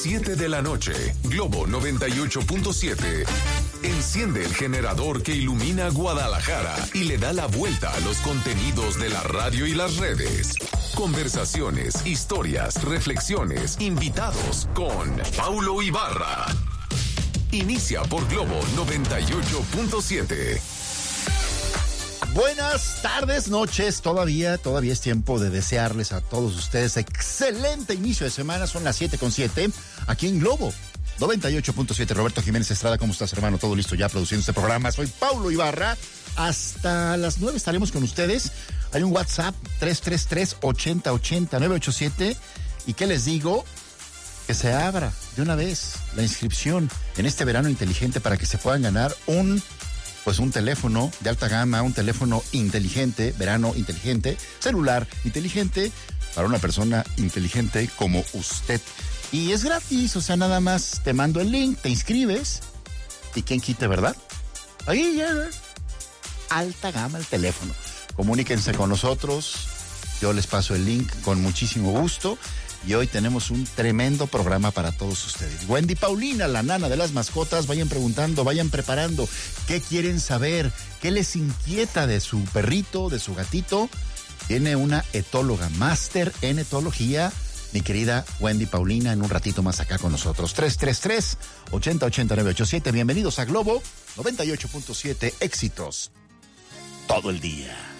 7 de la noche, Globo 98.7. Enciende el generador que ilumina Guadalajara y le da la vuelta a los contenidos de la radio y las redes. Conversaciones, historias, reflexiones, invitados con Paulo Ibarra. Inicia por Globo 98.7. Buenas tardes, noches, todavía es tiempo de desearles a todos ustedes excelente inicio de semana, son las 7:07, aquí en Globo 98.7. Roberto Jiménez Estrada, ¿cómo estás, hermano? Todo listo ya produciendo este programa. Soy Paulo Ibarra, hasta las 9 estaremos con ustedes. Hay un WhatsApp 333-8080-987, y ¿qué les digo? Que se abra de una vez la inscripción en este verano inteligente para que se puedan ganar un teléfono de alta gama, un teléfono inteligente, verano inteligente, celular inteligente, para una persona inteligente como usted. Y es gratis, o sea, nada más te mando el link, te inscribes, y quién quite, ¿verdad? Ahí ya, alta gama el teléfono. Comuníquense con nosotros, yo les paso el link con muchísimo gusto. Y hoy tenemos un tremendo programa para todos ustedes. Wendy Paulina, la nana de las mascotas, vayan preguntando, vayan preparando. ¿Qué quieren saber? ¿Qué les inquieta de su perrito, de su gatito? Tiene una etóloga, máster en etología, mi querida Wendy Paulina, en un ratito más acá con nosotros. 333-8080-987. Bienvenidos a Globo 98.7. Éxitos todo el día.